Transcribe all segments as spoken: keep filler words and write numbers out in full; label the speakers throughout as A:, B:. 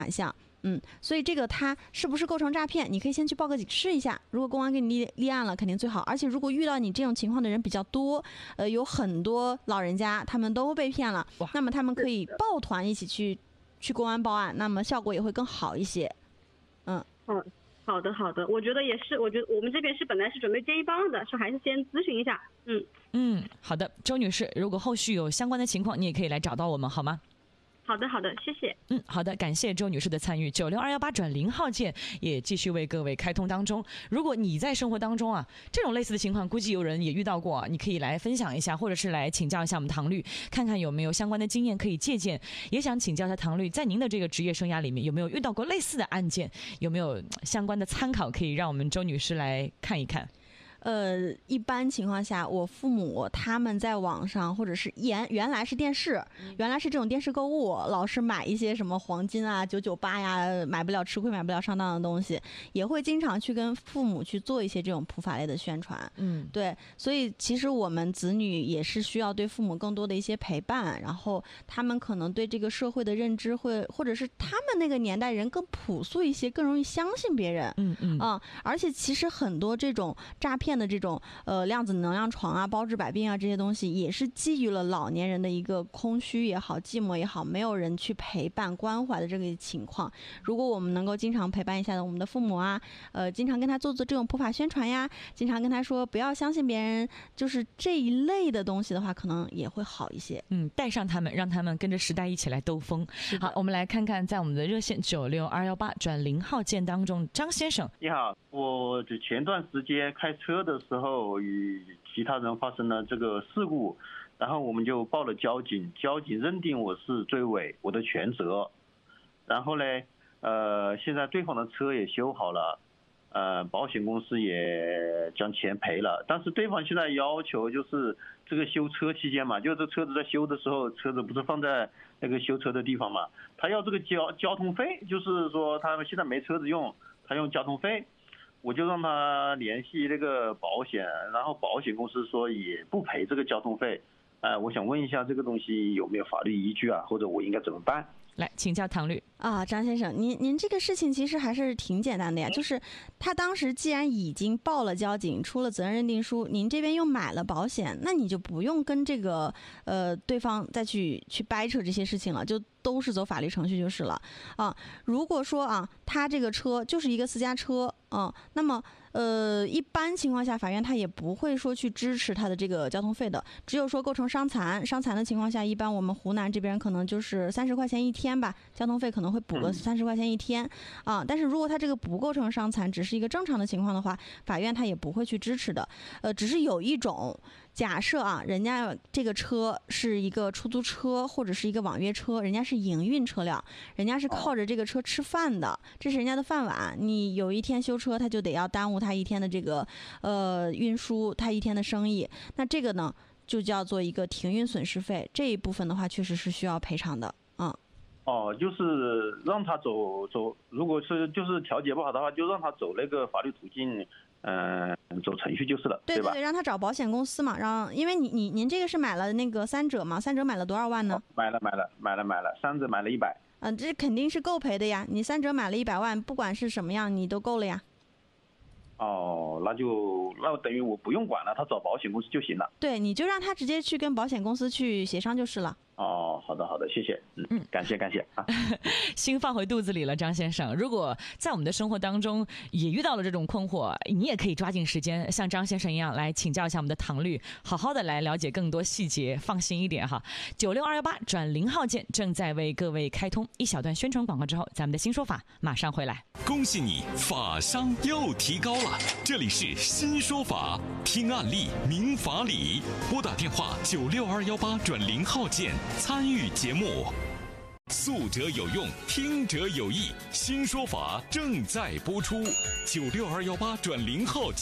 A: 项。嗯，所以这个它是不是构成诈骗，你可以先去报个警试一下。如果公安给你立立案了，肯定最好。而且如果遇到你这种情况的人比较多，呃，有很多老人家他们都被骗了，那么他们可以抱团一起去去公安报案，那么效果也会更好一些。嗯
B: 嗯，好的好的，我觉得也是，我觉得我们这边是本来是准备接一帮的，是还是先咨询一下。嗯
C: 嗯，好的，周女士，如果后续有相关的情况，你也可以来找到我们，好吗？
B: 好的好的，谢谢。
C: 嗯，好的，感谢周女士的参与。九六二幺八转零号键也继续为各位开通当中。如果你在生活当中啊，这种类似的情况，估计有人也遇到过，你可以来分享一下，或者是来请教一下我们唐律，看看有没有相关的经验可以借鉴。也想请教一下唐律，在您的这个职业生涯里面，有没有遇到过类似的案件？有没有相关的参考可以让我们周女士来看一看？
A: 呃，一般情况下，我父母他们在网上或者是原原来是电视，原来是这种电视购物，老是买一些什么黄金啊、九九八呀，买不了吃亏、买不了上当的东西，也会经常去跟父母去做一些这种普法类的宣传。
C: 嗯，
A: 对，所以其实我们子女也是需要对父母更多的一些陪伴，然后他们可能对这个社会的认知会，或者是他们那个年代人更朴素一些，更容易相信别人。
C: 嗯嗯
A: 啊、嗯，而且其实很多这种诈骗的这种呃量子能量床啊、包治百病啊这些东西，也是基于了老年人的一个空虚也好、寂寞也好，没有人去陪伴关怀的这个情况。如果我们能够经常陪伴一下我们的父母啊，呃，经常跟他做做这种普法宣传呀，经常跟他说不要相信别人，就是这一类的东西的话，可能也会好一些。
C: 嗯，带上他们，让他们跟着时代一起来兜风。好，我们来看看在我们的热线九六二幺八转零号键当中，张先生，
D: 你好，我前段时间开车的时候与其他人发生了这个事故，然后我们就报了交警，交警认定我是追尾，我的全责。然后呢，呃，现在对方的车也修好了，呃，保险公司也将钱赔了，但是对方现在要求就是这个修车期间嘛，就这车子在修的时候，车子不是放在那个修车的地方嘛，他要这个交交通费，就是说他们现在没车子用，他用交通费。我就让他联系那个保险，然后保险公司说也不赔这个交通费。呃，我想问一下这个东西有没有法律依据啊，或者我应该怎么办？
C: 来请教唐律。
A: 啊，张先生，您您这个事情其实还是挺简单的呀，就是他当时既然已经报了交警，出了责任认定书，您这边又买了保险，那你就不用跟这个呃对方再去去掰扯这些事情了，就都是走法律程序就是了啊。如果说啊，他这个车就是一个私家车，嗯，那么呃一般情况下，法院他也不会说去支持他的这个交通费的，只有说构成伤残，伤残的情况下，一般我们湖南这边可能就是三十块钱一天吧，交通费可能会补个三十块钱一天啊。但是如果他这个不构成伤残，只是一个正常的情况的话，法院他也不会去支持的。呃，只是有一种假设啊，人家这个车是一个出租车或者是一个网约车，人家是营运车辆，人家是靠着这个车吃饭的，这是人家的饭碗。你有一天修车，他就得要耽误他一天的这个呃运输，他一天的生意。那这个呢，就叫做一个停运损失费，这一部分的话，确实是需要赔偿的啊。
D: 哦，就是让他走走，如果是就是调解不好的话，就让他走那个法律途径。嗯、呃，走程序就是了，
A: 对对
D: 吧？
A: 对，让他找保险公司嘛，让因为你你您这个是买了那个三者嘛，三者买了多少万呢？
D: 哦、买了买了买了买了，三者买了一百。
A: 嗯，这肯定是够赔的呀，你三者买了一百万，不管是什么样，你都够了呀。
D: 哦，那就那等于我不用管了，他找保险公司就行了。
A: 对，你就让他直接去跟保险公司去协商就是了。
D: 哦，好的好的，谢谢，嗯嗯，感谢感谢啊。
C: 心放回肚子里了，张先生。如果在我们的生活当中也遇到了这种困惑，你也可以抓紧时间，像张先生一样来请教一下我们的唐律，好好的来了解更多细节，放心一点哈。九六二幺八转零号键正在为各位开通，一小段宣传广告之后，咱们的新说法马上回来。
E: 恭喜你，法商又提高了！这里是新说法，听案例明法理，拨打电话九六二幺八转零号键参与节目。诉者有用，听者有意，新说法正在播出。九六二幺八转零号键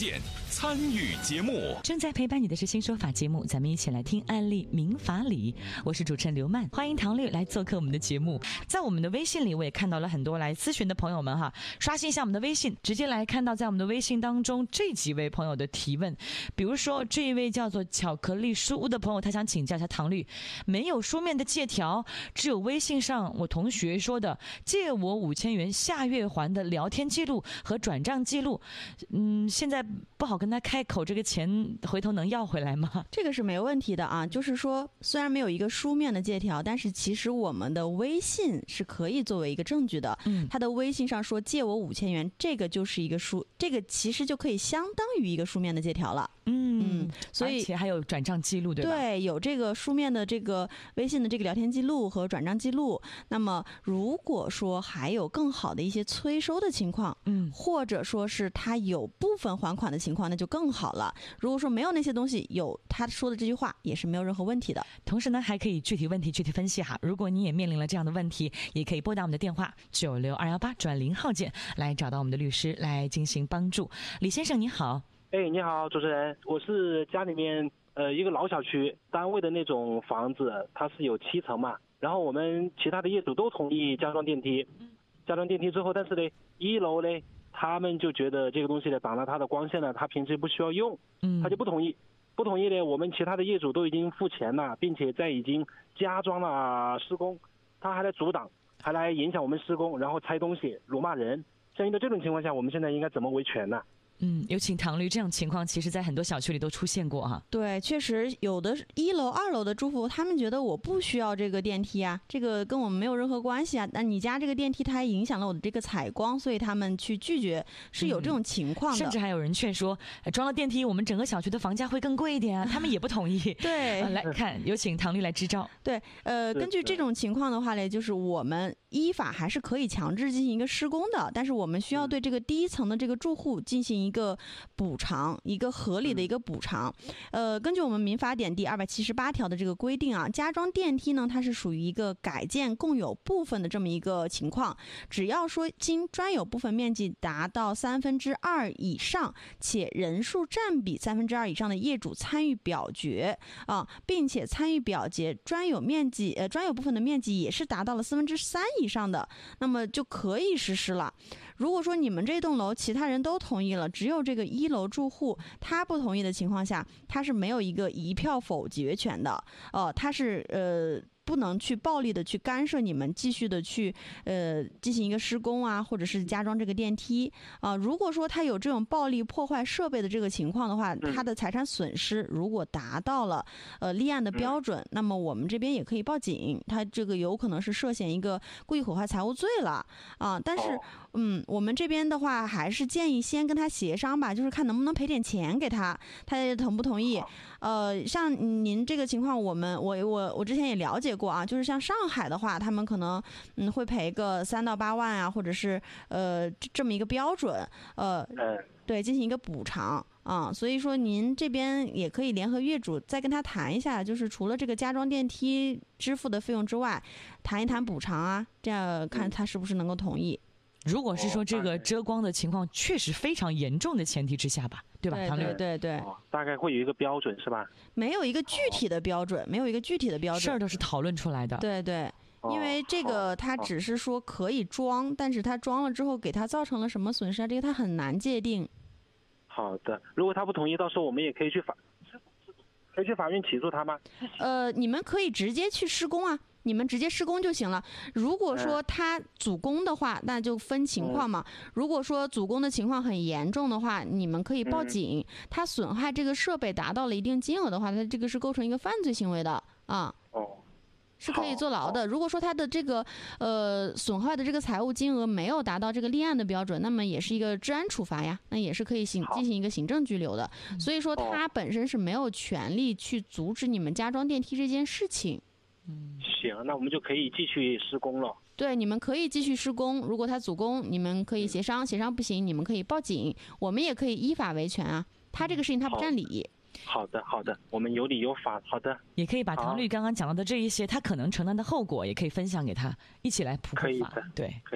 E: 参与节目。
C: 正在陪伴你的是新说法节目，咱们一起来听案例民法理。我是主持人刘曼，欢迎唐律来做客我们的节目。在我们的微信里，我也看到了很多来咨询的朋友们哈，刷新一下我们的微信，直接来看到在我们的微信当中这几位朋友的提问。比如说这一位叫做巧克力书屋的朋友，他想请教一下唐律，没有书面的借条，只有微信上我同学说的借我五千元下月还的聊天记录和转账记录，嗯，现在不好跟他开口，这个钱回头能要回来吗？
A: 这个是没问题的啊，就是说虽然没有一个书面的借条，但是其实我们的微信是可以作为一个证据的。嗯，他的微信上说借我五千元，这个就是一个书，这个其实就可以相当于一个书面的借条了。
C: 嗯，
A: 嗯，所以
C: 而且还有转账记录，对吧？
A: 对，有这个书面的这个微信的这个聊天记录和转账记录。那么如果说还有更好的一些催收的情况，嗯，或者说是他有部分还款的情况，那就更好了。如果说没有那些东西，有他说的这句话也是没有任何问题的。
C: 同时呢，还可以具体问题具体分析哈。如果你也面临了这样的问题，也可以拨打我们的电话九六二幺八转零号键来找到我们的律师来进行帮助。李先生你好。
F: 哎，你好，主持人，我是家里面呃一个老小区单位的那种房子，它是有七层嘛，然后我们其他的业主都同意加装电梯，加装电梯之后，但是呢，一楼呢，他们就觉得这个东西呢挡了他的光线呢，他平时不需要用，他就不同意，不同意呢，我们其他的业主都已经付钱了，并且在已经加装了施工，他还来阻挡，还来影响我们施工，然后拆东西、辱骂人，相应的这种情况下，我们现在应该怎么维权呢？
C: 嗯，有请唐律，这种情况其实在很多小区里都出现过哈。
A: 对，确实有的一楼、二楼的住户，他们觉得我不需要这个电梯啊，这个跟我们没有任何关系啊。但你家这个电梯它还影响了我的这个采光，所以他们去拒绝，是有这种情况的。
C: 嗯、甚至还有人劝说，装了电梯，我们整个小区的房价会更贵一点啊，他们也不同意。
A: 对、
C: 呃，来看，有请唐律来支招。
A: 对，呃，根据这种情况的话呢，就是我们依法还是可以强制进行一个施工的，但是我们需要对这个第一层的这个住户进行一个补偿，一个合理的一个补偿。呃，根据我们民法典第二百七十八条的这个规定啊，加装电梯呢，它是属于一个改建共有部分的这么一个情况，只要说经专有部分面积达到三分之二以上，且人数占比三分之二以上的业主参与表决啊，并且参与表决专有面积呃专有部分的面积也是达到了四分之三以上的，那么就可以实施了。如果说你们这栋楼其他人都同意了，只有这个一楼住户他不同意的情况下，他是没有一个一票否决权的，呃，他是呃。不能去暴力的去干涉你们继续的去呃进行一个施工啊，或者是加装这个电梯啊、呃。如果说他有这种暴力破坏设备的这个情况的话，他的财产损失如果达到了呃立案的标准，那么我们这边也可以报警，他这个有可能是涉嫌一个故意毁坏财物罪了啊。但是嗯，我们这边的话还是建议先跟他协商吧，就是看能不能赔点钱给他，他同不同意。呃，像您这个情况，我们我我我之前也了解过啊，就是像上海的话，他们可能嗯会赔个三到八万啊，或者是呃这么一个标准，呃，对，进行一个补偿啊。所以说您这边也可以联合业主再跟他谈一下，就是除了这个加装电梯支付的费用之外，谈一谈补偿啊，这样看他是不是能够同意。
C: 如果是说这个遮光的情况确实非常严重的前提之下吧，对吧？
A: 对对对对、哦，
F: 大概会有一个标准是吧？
A: 没有一个具体的标准，没有一个具体的标准，
C: 事儿都是讨论出来的。
A: 对对，因为这个它只是说可以装，但是它装了之后给它造成了什么损失啊？这个它很难界定。
F: 好的，如果他不同意，到时候我们也可以去法，可以去法院起诉他吗？
A: 呃，你们可以直接去施工啊。你们直接施工就行了。如果说他阻工的话，那就分情况嘛。如果说阻工的情况很严重的话，你们可以报警。他损害这个设备达到了一定金额的话，他这个是构成一个犯罪行为的啊。
F: 哦，
A: 是可以坐牢的。如果说他的这个呃损坏的这个财物金额没有达到这个立案的标准，那么也是一个治安处罚呀，那也是可以行进行一个行政拘留的。所以说他本身是没有权利去阻止你们加装电梯这件事情。
F: 嗯，行，那我们就可以继续施工了。
A: 对，你们可以继续施工。如果他阻工，你们可以协商，协商不行，你们可以报警，我们也可以依法维权啊。他这个事情他不占理。
F: 好的，好的，我们有理有法。好的，
C: 也可以把唐律刚刚讲到的这一些，他可能承担的后果，也可以分享给他，一起来普法。
F: 可以的，
C: 对，
F: 可以。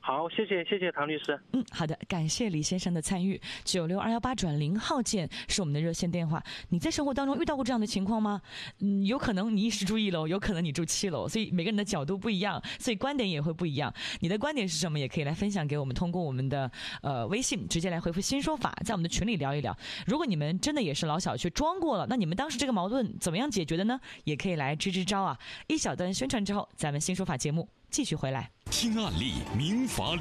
F: 好，谢谢谢谢唐律师。
C: 嗯，好的，感谢李先生的参与。九六二幺八转零号键是我们的热线电话。你在生活当中遇到过这样的情况吗？嗯，有可能你一时住一楼，有可能你住七楼，所以每个人的角度不一样，所以观点也会不一样。你的观点是什么？也可以来分享给我们，通过我们的呃微信直接来回复新说法，在我们的群里聊一聊。如果你们真的也是老小区装过了，那你们当时这个矛盾怎么样解决的呢？也可以来支支招啊！一小段宣传之后，咱们新说法节目继续回来。
E: 听案例，明法理。